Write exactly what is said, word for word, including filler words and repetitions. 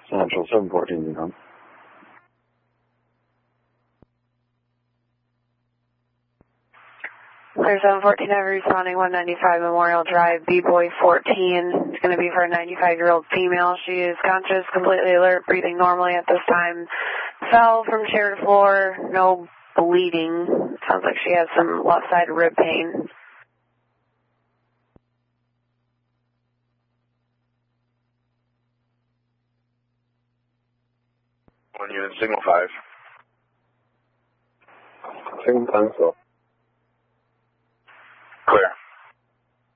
Central seven fourteen, you know. Clear seven fourteen, I'm responding one ninety-five Memorial Drive, B-Boy fourteen. It's going to be for a ninety-five-year-old female. She is conscious, completely alert, breathing normally at this time. Fell from chair to floor, no bleeding. Sounds like she has some left side rib pain. One unit, signal five. Signal five, so.